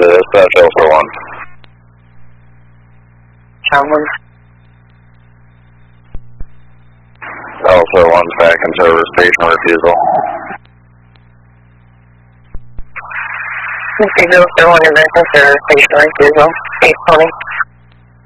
dispatch Alpha 1. Someone. Alpha 1's back in service, station refusal. Refusal for 1 event in service, station refusal. 820.